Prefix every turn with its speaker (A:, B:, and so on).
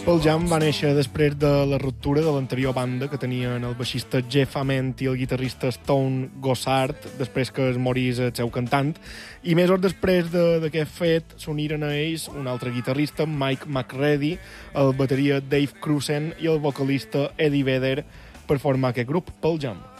A: Pearl Jam va néixer després de la ruptura de l'anterior banda que tenien el baixista Jeff Ament i el guitarrista Stone Gossard, després que es morís el seu cantant, i mesos després d'aquest fet s'uniren a ells un altre guitarrista, Mike McReady, el bateria Dave Cruzen i el vocalista Eddie Vedder per formar aquest grup, Pearl Jam.